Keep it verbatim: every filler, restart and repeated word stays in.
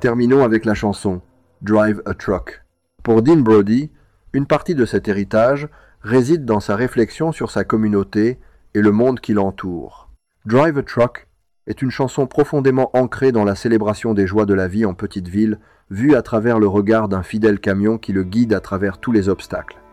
Terminons avec la chanson « Drive a Truck ». Pour Dean Brody, une partie de cet héritage réside dans sa réflexion sur sa communauté et le monde qui l'entoure. « Drive a Truck » est une chanson profondément ancrée dans la célébration des joies de la vie en petite ville, vue à travers le regard d'un fidèle camion qui le guide à travers tous les obstacles.